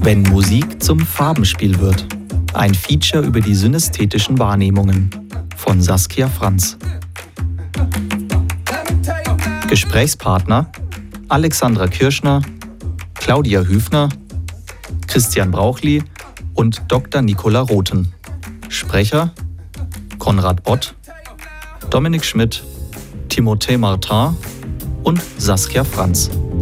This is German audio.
Wenn Musik zum Farbenspiel wird. Ein Feature über die synästhetischen Wahrnehmungen von Saskia Franz. Gesprächspartner Alexandra Kirschner, Claudia Hüfner, Christian Brauchli und Dr. Nicola Rothen. Sprecher Konrad Bott, Dominik Schmidt, Timothée Martin und Saskia Franz.